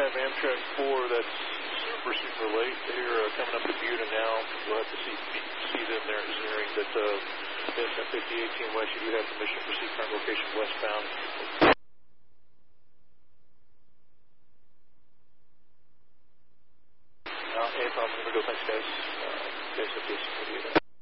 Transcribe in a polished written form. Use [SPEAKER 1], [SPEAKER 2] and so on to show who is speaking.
[SPEAKER 1] have Amtrak 4 that's super late. They're coming up to Buda now. We'll have to see them there zeroing that SM 5018 West, you do have permission for seat current location westbound. Hey, I'm going to go, thanks guys.